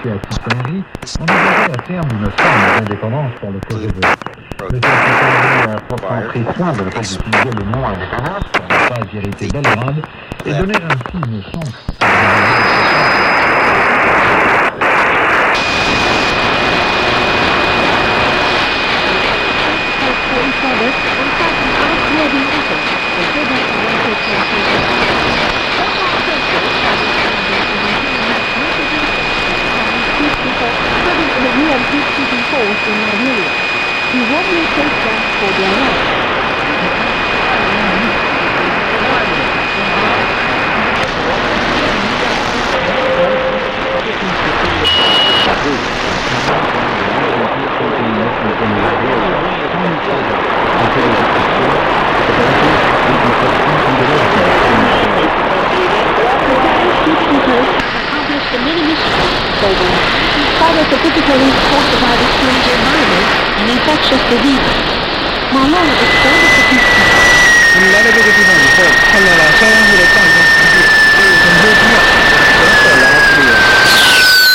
à Tipperary, envisageait à terme une forme d'indépendance pour le Kosovo. Le Kosovo a pourtant pris soin de ne pas utiliser le mot indépendance pour ne pas irriter Belgrade et donner ainsi une chance He warmly thanked them for their help. Specifically caused by the change environment and infectious diseases. 马浪的 extended 你来了这个地方以后，看